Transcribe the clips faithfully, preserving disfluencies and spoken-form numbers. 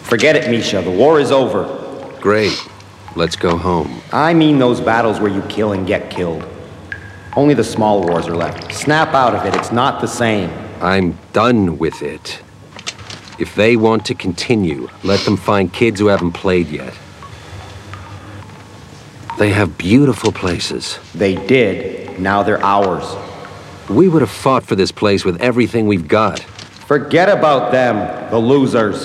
Forget it, Misha. The war is over. Great. Let's go home. I mean those battles where you kill and get killed. Only the small wars are left. Snap out of it. It's not the same. I'm done with it. If they want to continue, let them find kids who haven't played yet. They have beautiful places. They did. Now they're ours. We would have fought for this place with everything we've got. Forget about them, the losers.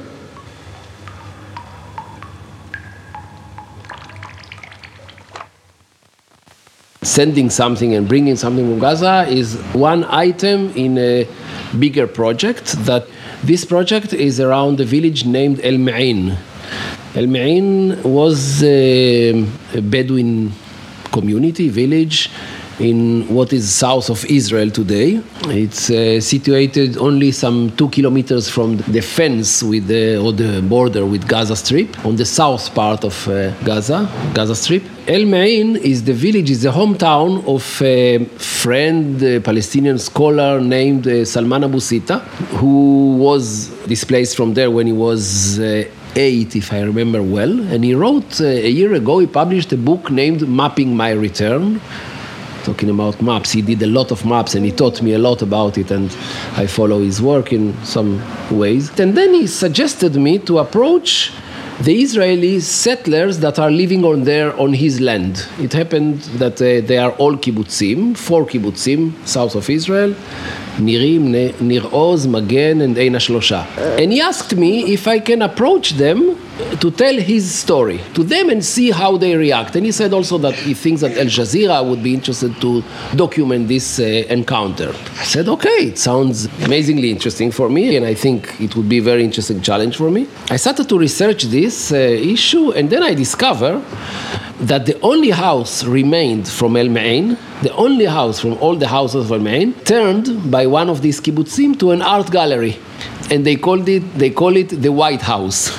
Sending something and bringing something from Gaza is one item in a bigger project. That this project is around a village named El Ma'in. El Ma'in was a, a Bedouin community, village, in what is south of Israel today. It's uh, situated only some two kilometers from the fence with the, or the border with Gaza Strip, on the south part of uh, Gaza, Gaza Strip. El Ma'in is the village, is the hometown of a friend, a Palestinian scholar named uh, Salman Abu Sita, who was displaced from there when he was uh, eight, if I remember well. And he wrote, uh, a year ago, he published a book named Mapping My Return, talking about maps. He did a lot of maps and he taught me a lot about it, and I follow his work in some ways. And then he suggested me to approach the Israeli settlers that are living on there, on his land. It happened that uh, they are all kibbutzim, four kibbutzim, south of Israel, Nirim, Nir Oz, Magen, and Ein HaShlosha. And he asked me if I can approach them to tell his story to them and see how they react. And he said also that he thinks that Al Jazeera would be interested to document this uh, encounter. I said, okay, it sounds amazingly interesting for me, and I think it would be a very interesting challenge for me. I started to research this uh, issue, and then I discovered that the only house remained from El Ma'in, the only house from all the houses of El Ma'in, turned by one of these kibbutzim to an art gallery. And they called it, they call it the White House.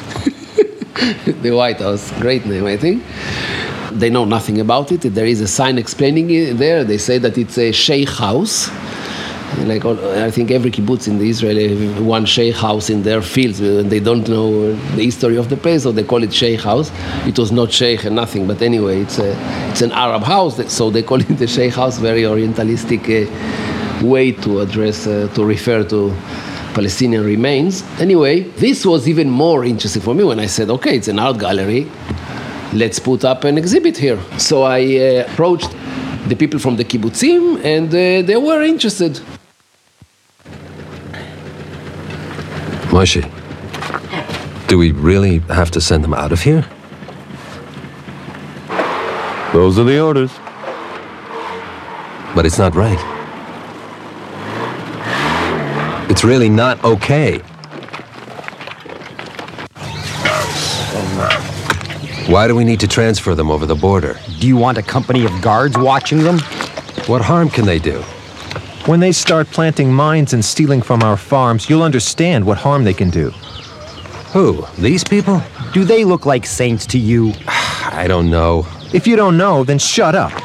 The White House, great name, I think. They know nothing about it. There is a sign explaining it there. They say that it's a sheikh house. Like I think every kibbutz in the Israel have one sheikh house in their fields, and they don't know the history of the place, so they call it sheikh house. It was not sheikh and nothing, but anyway, it's a, it's an Arab house, so they call it the sheikh house. Very orientalistic uh, way to address, uh, to refer to Palestinian remains. Anyway, this was even more interesting for me when I said, okay, it's an art gallery, let's put up an exhibit here. So I uh, approached the people from the kibbutzim, and uh, they were interested. Moshe, do we really have to send them out of here? Those are the orders. But it's not right. It's really not okay. Why do we need to transfer them over the border? Do you want a company of guards watching them? What harm can they do? When they start planting mines and stealing from our farms, you'll understand what harm they can do. Who? These people? Do they look like saints to you? I don't know. If you don't know, then shut up.